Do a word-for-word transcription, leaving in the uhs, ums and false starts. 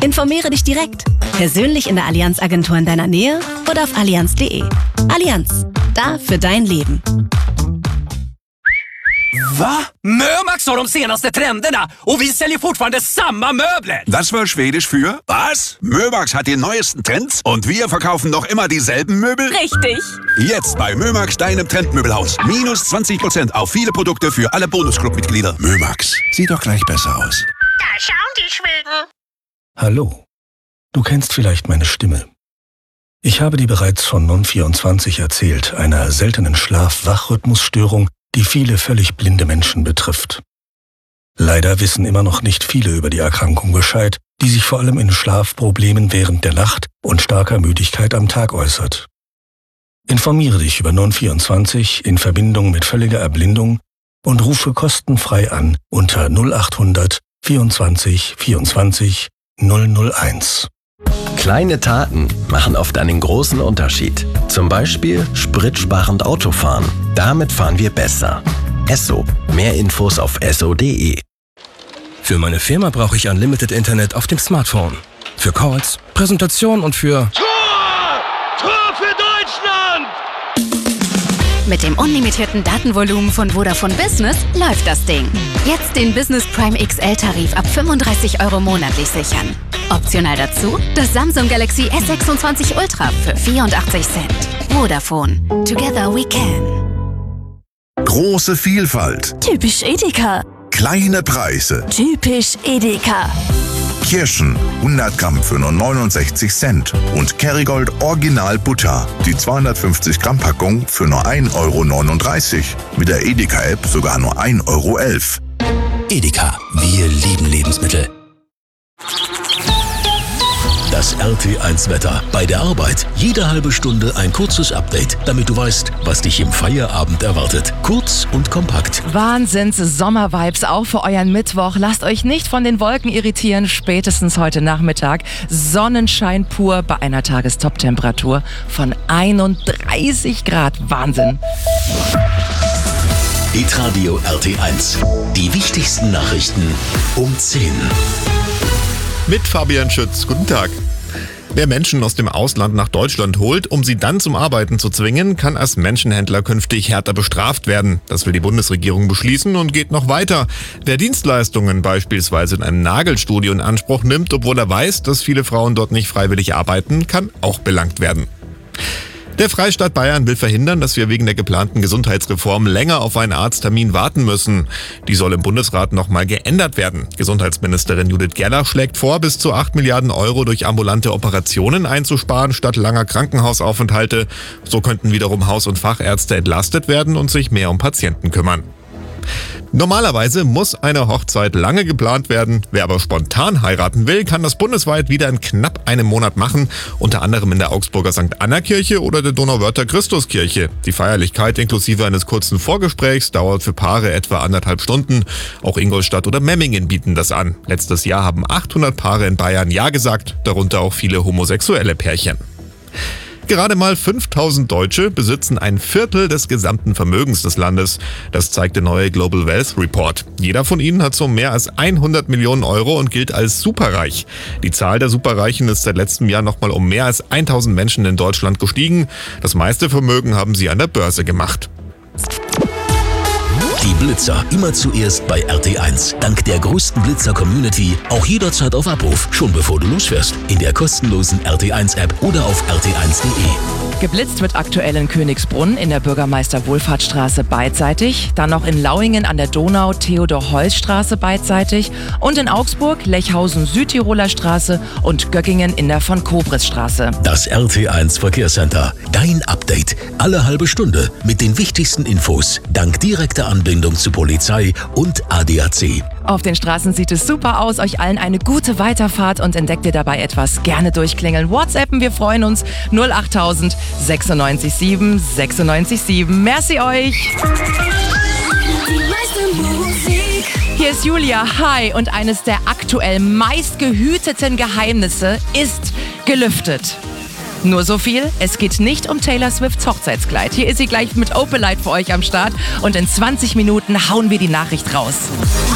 Informiere dich direkt. Persönlich in der Allianz-Agentur in deiner Nähe oder auf allianz punkt de. Allianz. Da für dein Leben. Va? Mömax har de senaste trenderna och vi säljer fortfarande samma möbler. Das war Schwedisch für was? Mömax hat die neuesten Trends und wir verkaufen noch immer dieselben Möbel? Richtig. Jetzt bei Mömax, deinem Trendmöbelhaus. Minus zwanzig Prozent auf viele Produkte für alle Bonusclub-Mitglieder. Mömax, sieht doch gleich besser aus. Da schauen die Schweden. Hallo, du kennst vielleicht meine Stimme. Ich habe dir bereits von Non vierundzwanzig erzählt, einer seltenen Schlaf-Wach-Rhythmusstörung, die viele völlig blinde Menschen betrifft. Leider wissen immer noch nicht viele über die Erkrankung Bescheid, die sich vor allem in Schlafproblemen während der Nacht und starker Müdigkeit am Tag äußert. Informiere dich über Non vierundzwanzig in Verbindung mit völliger Erblindung und rufe kostenfrei an unter null acht hundert vierundzwanzig vierundzwanzig null null eins. Kleine Taten machen oft einen großen Unterschied. Zum Beispiel spritsparend Autofahren. Damit fahren wir besser. Esso. Mehr Infos auf esso punkt de. Für meine Firma brauche ich Unlimited Internet auf dem Smartphone. Für Calls, Präsentationen und für... Tor! Tor für Deutschland! Mit dem unlimitierten Datenvolumen von Vodafone Business läuft das Ding. Jetzt den Business Prime X L-Tarif ab fünfunddreißig Euro monatlich sichern. Optional dazu das Samsung Galaxy S sechsundzwanzig Ultra für vierundachtzig Cent. Vodafone. Together we can. Große Vielfalt. Typisch Edeka. Kleine Preise. Typisch Edeka. Kirschen hundert Gramm für nur neunundsechzig Cent und Kerrygold Original Butter, die zweihundertfünfzig Gramm Packung für nur ein Euro neununddreißig. Mit der Edeka-App sogar nur ein Euro elf. Edeka. Wir lieben Lebensmittel. Das R T eins Wetter. Bei der Arbeit jede halbe Stunde ein kurzes Update, damit du weißt, was dich im Feierabend erwartet. Kurz und kompakt. Wahnsinns-Sommer-Vibes auch für euren Mittwoch. Lasst euch nicht von den Wolken irritieren. Spätestens heute Nachmittag Sonnenschein pur bei einer Tagestop-Temperatur von einunddreißig Grad. Wahnsinn. Hitradio R T eins. Die wichtigsten Nachrichten um zehn. Mit Fabian Schütz. Guten Tag. Wer Menschen aus dem Ausland nach Deutschland holt, um sie dann zum Arbeiten zu zwingen, kann als Menschenhändler künftig härter bestraft werden. Das will die Bundesregierung beschließen und geht noch weiter. Wer Dienstleistungen beispielsweise in einem Nagelstudio in Anspruch nimmt, obwohl er weiß, dass viele Frauen dort nicht freiwillig arbeiten, kann auch belangt werden. Der Freistaat Bayern will verhindern, dass wir wegen der geplanten Gesundheitsreform länger auf einen Arzttermin warten müssen. Die soll im Bundesrat nochmal geändert werden. Gesundheitsministerin Judith Gerlach schlägt vor, bis zu acht Milliarden Euro durch ambulante Operationen einzusparen, statt langer Krankenhausaufenthalte. So könnten wiederum Haus- und Fachärzte entlastet werden und sich mehr um Patienten kümmern. Normalerweise muss eine Hochzeit lange geplant werden. Wer aber spontan heiraten will, kann das bundesweit wieder in knapp einem Monat machen. Unter anderem in der Augsburger Sankt Anna-Kirche oder der Donauwörther Christuskirche. Die Feierlichkeit inklusive eines kurzen Vorgesprächs dauert für Paare etwa anderthalb Stunden. Auch Ingolstadt oder Memmingen bieten das an. Letztes Jahr haben achthundert Paare in Bayern Ja gesagt, darunter auch viele homosexuelle Pärchen. Gerade mal fünftausend Deutsche besitzen ein Viertel des gesamten Vermögens des Landes. Das zeigt der neue Global Wealth Report. Jeder von ihnen hat so mehr als hundert Millionen Euro und gilt als superreich. Die Zahl der Superreichen ist seit letztem Jahr nochmal um mehr als tausend Menschen in Deutschland gestiegen. Das meiste Vermögen haben sie an der Börse gemacht. Die Blitzer immer zuerst bei R T eins. Dank der größten Blitzer-Community auch jederzeit auf Abruf, schon bevor du losfährst. In der kostenlosen R T eins App oder auf r t eins punkt de. Geblitzt wird aktuell in Königsbrunn in der Bürgermeister-Wohlfahrtsstraße beidseitig, dann noch in Lauingen an der Donau Theodor-Heuss-Straße beidseitig und in Augsburg Lechhausen-Südtiroler Straße und Göggingen in der Von-Kobritz-Straße. Das R T eins Verkehrscenter. Dein Update. Alle halbe Stunde mit den wichtigsten Infos. Dank direkter Anbindung zu Polizei und A D A C. Auf den Straßen sieht es super aus. Euch allen eine gute Weiterfahrt und entdeckt ihr dabei etwas, gerne durchklingeln. WhatsAppen, wir freuen uns. null achttausend sechsundneunzig sieben sechsundneunzig sieben. Merci euch. Hier ist Julia. Hi. Und eines der aktuell meistgehüteten Geheimnisse ist gelüftet. Nur so viel, es geht nicht um Taylor Swifts Hochzeitskleid. Hier ist sie gleich mit Opelite für euch am Start und in zwanzig Minuten hauen wir die Nachricht raus.